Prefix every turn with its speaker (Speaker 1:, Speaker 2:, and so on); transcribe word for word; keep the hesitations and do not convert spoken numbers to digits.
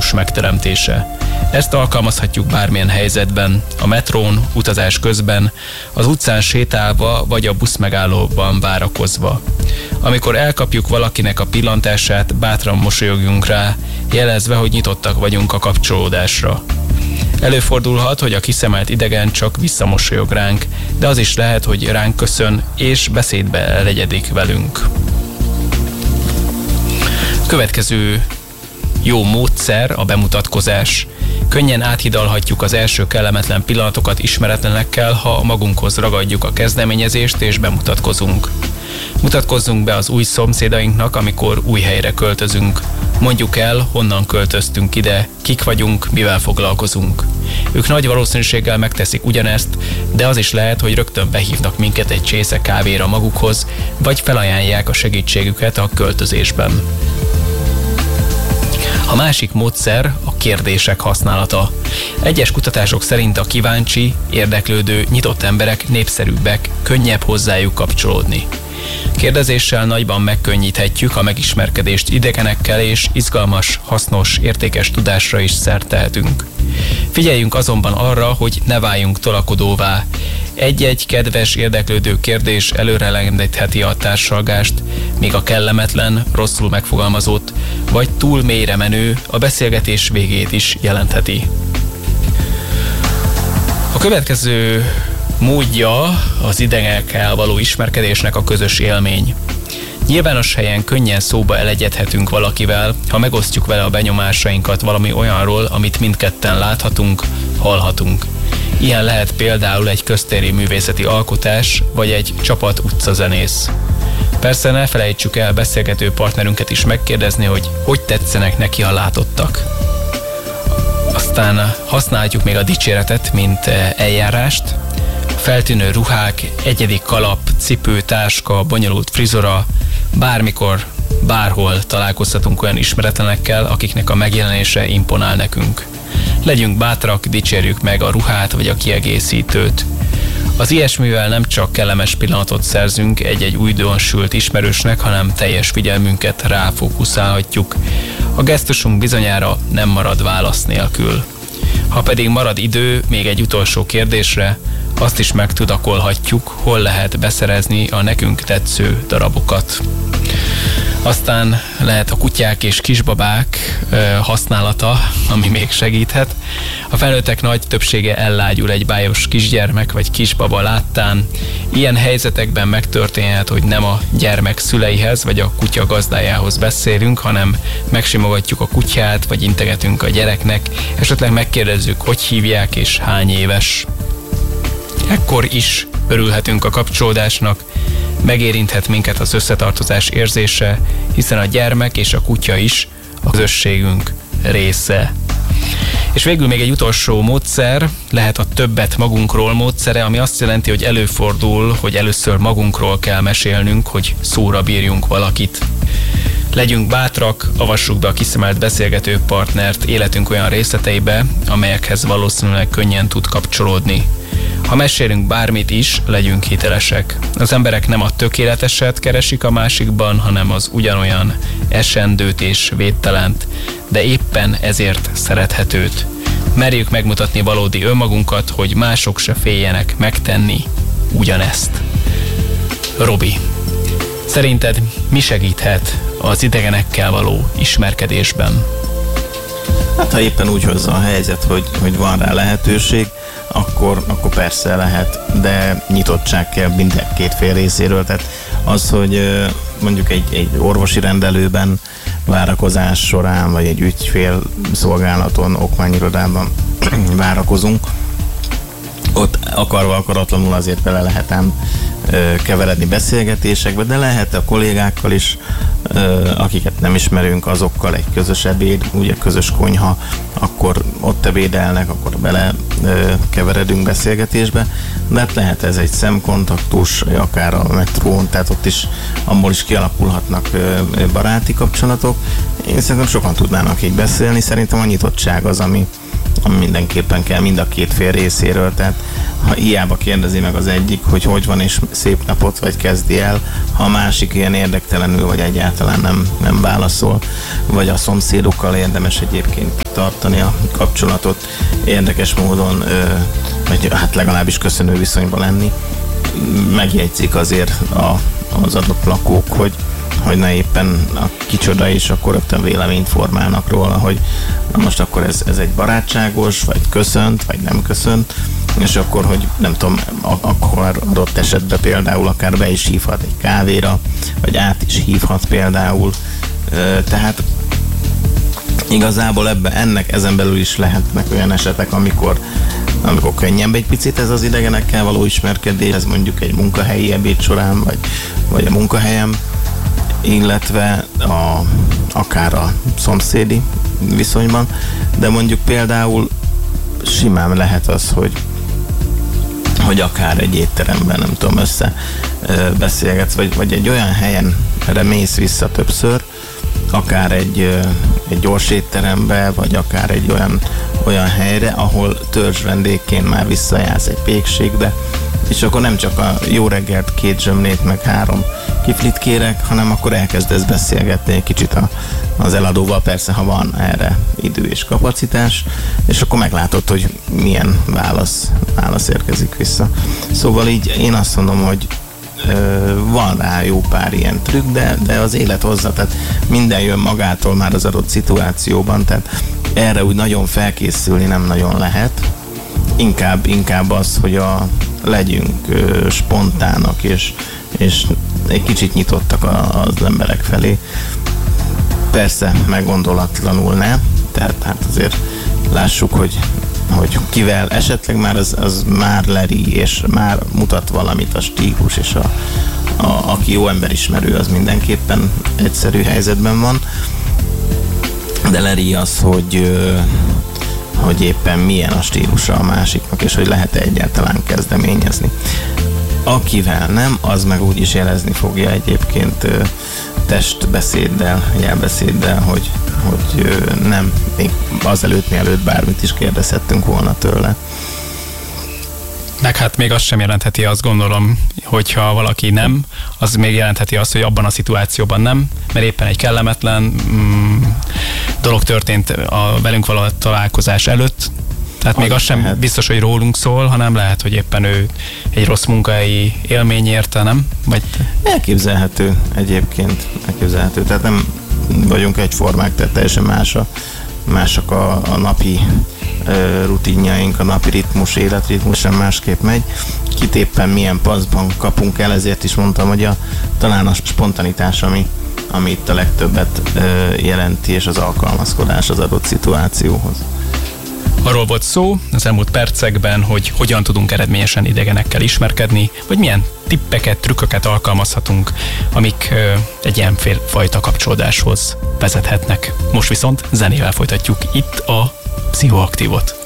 Speaker 1: konfliktus megteremtése. Ezt alkalmazhatjuk bármilyen helyzetben, a metrón, utazás közben, az utcán sétálva vagy a buszmegállóban várakozva. Amikor elkapjuk valakinek a pillantását, bátran mosolyogjunk rá, jelezve, hogy nyitottak vagyunk a kapcsolódásra. Előfordulhat, hogy a kiszemelt idegen csak visszamosolyog ránk, de az is lehet, hogy ránk köszön és beszédbe elegyedik velünk. Következő jó módszer a bemutatkozás. Könnyen áthidalhatjuk az első kellemetlen pillanatokat ismeretlenekkel, ha magunkhoz ragadjuk a kezdeményezést és bemutatkozunk. Mutatkozzunk be az új szomszédainknak, amikor új helyre költözünk. Mondjuk el, honnan költöztünk ide, kik vagyunk, mivel foglalkozunk. Ők nagy valószínűséggel megteszik ugyanezt, de az is lehet, hogy rögtön behívnak minket egy csésze kávéra magukhoz, vagy felajánlják a segítségüket a költözésben. A másik módszer a kérdések használata. Egyes kutatások szerint a kíváncsi, érdeklődő, nyitott emberek népszerűbbek, könnyebb hozzájuk kapcsolódni. Kérdezéssel nagyban megkönnyíthetjük a megismerkedést idegenekkel, és izgalmas, hasznos, értékes tudásra is szert tehetünk. Figyeljünk azonban arra, hogy ne váljunk tolakodóvá. Egy-egy kedves, érdeklődő kérdés előre lendítheti a társalgást, míg a kellemetlen, rosszul megfogalmazott, vagy túl mélyre menő a beszélgetés végét is jelentheti. A következő módja az idegenekkel való ismerkedésnek a közös élmény. Nyilvános helyen könnyen szóba elegyedhetünk valakivel, ha megosztjuk vele a benyomásainkat valami olyanról, amit mindketten láthatunk, hallhatunk. Ilyen lehet például egy köztéri művészeti alkotás, vagy egy csapat utcazenész. Persze ne felejtsük el beszélgető partnerünket is megkérdezni, hogy hogy tetszenek neki a látottak. Aztán használjuk még a dicséretet, mint eljárást. Feltűnő ruhák, egyedi kalap, cipő, táska, bonyolult frizura, bármikor, bárhol találkozhatunk olyan ismeretlenekkel, akiknek a megjelenése imponál nekünk. Legyünk bátrak, dicsérjük meg a ruhát vagy a kiegészítőt. Az ilyesmivel nem csak kellemes pillanatot szerzünk egy-egy újdonsült ismerősnek, hanem teljes figyelmünket ráfókuszálhatjuk. A gesztusunk bizonyára nem marad válasz nélkül. Ha pedig marad idő még egy utolsó kérdésre, azt is megtudakolhatjuk, hol lehet beszerezni a nekünk tetsző darabokat. Aztán lehet a kutyák és kisbabák ö, használata, ami még segíthet. A felnőttek nagy többsége ellágyul egy bájos kisgyermek vagy kisbaba láttán. Ilyen helyzetekben megtörténhet, hogy nem a gyermek szüleihez vagy a kutya gazdájához beszélünk, hanem megsimogatjuk a kutyát, vagy integetünk a gyereknek, esetleg megkérdezzük, hogy hívják és hány éves. Ekkor is örülhetünk a kapcsolódásnak, megérinthet minket az összetartozás érzése, hiszen a gyermek és a kutya is a közösségünk része. És végül még egy utolsó módszer, lehet a többet magunkról módszere, ami azt jelenti, hogy előfordul, hogy először magunkról kell mesélnünk, hogy szóra bírjunk valakit. Legyünk bátrak, avassuk be a kiszemelt beszélgető partnert életünk olyan részleteibe, amelyekhez valószínűleg könnyen tud kapcsolódni. Ha mesélünk bármit is, legyünk hitelesek. Az emberek nem a tökéleteset keresik a másikban, hanem az ugyanolyan esendőt és védtelent, de éppen ezért szerethetőt. Merjük megmutatni valódi önmagunkat, hogy mások se féljenek megtenni ugyanezt. Robi, szerinted mi segíthet az idegenekkel való ismerkedésben?
Speaker 2: Hát ha éppen úgy hozza a helyzet, hogy, hogy van rá lehetőség, akkor, akkor persze lehet, de nyitottság kell minden két fél részéről. Tehát az, hogy mondjuk egy, egy orvosi rendelőben várakozás során, vagy egy ügyfél szolgálaton, okmányirodában várakozunk, ott akarva akaratlanul azért bele lehetem keveredni beszélgetésekbe, de lehet a kollégákkal is, akiket nem ismerünk, azokkal egy közös ebéd, ugye közös konyha, akkor ott ebédelnek, akkor bele keveredünk beszélgetésbe, de hát lehet ez egy szemkontaktus, akár a metrón, tehát ott is, abból is kialakulhatnak baráti kapcsolatok. Én szerintem sokan tudnának így beszélni, szerintem a nyitottság az, ami ami mindenképpen kell mind a két fél részéről, tehát ha hiába kérdezi meg az egyik, hogy hogy van és szép napot, vagy kezdi el, ha a másik ilyen érdektelenül, vagy egyáltalán nem, nem válaszol, vagy a szomszédokkal érdemes egyébként tartani a kapcsolatot, érdekes módon, vagy hát legalábbis köszönő viszonyban lenni, megjegyzik azért a, az adott lakók, hogy hogy ne éppen a kicsoda is, akkor rögtön véleményt formálnak róla, hogy na most akkor ez, ez egy barátságos, vagy köszönt, vagy nem köszönt, és akkor, hogy nem tudom, akkor adott esetben például akár be is hívhat egy kávéra, vagy át is hívhat például. Tehát igazából ebben, ennek ezen belül is lehetnek olyan esetek, amikor amikor könnyebb egy picit ez az idegenekkel való ismerkedés, ez mondjuk egy munkahelyi ebéd során, vagy, vagy a munkahelyem, illetve a, akár a szomszédi viszonyban, de mondjuk például simán lehet az, hogy hogy akár egy étteremben, nem tudom, össze beszélgetsz, vagy, vagy egy olyan helyen mész vissza többször, akár egy, egy gyors étterembe, vagy akár egy olyan, olyan helyre, ahol törzs vendégként már visszajársz egy pékségbe, és akkor nem csak a jó reggelt, két zsömlét, meg három kiflit kérek, hanem akkor elkezdesz beszélgetni egy kicsit a, az eladóval, persze, ha van erre idő és kapacitás, és akkor meglátod, hogy milyen válasz, válasz érkezik vissza. Szóval így én azt mondom, hogy ö, van rá jó pár ilyen trükk, de, de az élet hozza, tehát minden jön magától már az adott szituációban, tehát erre úgy nagyon felkészülni nem nagyon lehet. Inkább, inkább az, hogy a, legyünk ö, spontának, és, és egy kicsit nyitottak a, az emberek felé. Persze, meggondolatlanul ne, tehát hát azért lássuk, hogy, hogy kivel esetleg már az, az már leri, és már mutat valamit a stílus, és a, a, aki jó emberismerő, az mindenképpen egyszerű helyzetben van. De leri az, hogy hogy éppen milyen a stílusa a másiknak, és hogy lehet-e egyáltalán kezdeményezni. Akivel nem, az meg úgy is jelezni fogja egyébként testbeszéddel, jelbeszéddel, hogy, hogy nem, még azelőtt, mielőtt bármit is kérdezhettünk volna tőle.
Speaker 1: Meg hát még azt sem jelentheti, azt gondolom, hogyha valaki nem, az még jelentheti azt, hogy abban a szituációban nem, mert éppen egy kellemetlen mm, dolog történt a velünk való találkozás előtt. Tehát az még az sem lehet. Biztos, hogy rólunk szól, hanem lehet, hogy éppen ő egy rossz munkahelyi élmény érte, nem? Vagy...
Speaker 2: Elképzelhető egyébként. Elképzelhető. Tehát nem vagyunk egyformák, tehát teljesen más a, mások a, a napi rutinjaink, a napi ritmus, életritmus sem másképp megy. Kit éppen milyen paszban kapunk el, ezért is mondtam, hogy a, talán a spontanitás, ami, ami itt a legtöbbet ö, jelenti, és az alkalmazkodás az adott szituációhoz.
Speaker 1: Arról volt szó az elmúlt percekben, hogy hogyan tudunk eredményesen idegenekkel ismerkedni, vagy milyen tippeket, trükköket alkalmazhatunk, amik ö, egy ilyen fajta kapcsolódáshoz vezethetnek. Most viszont zenével folytatjuk itt a Pszichoaktívot.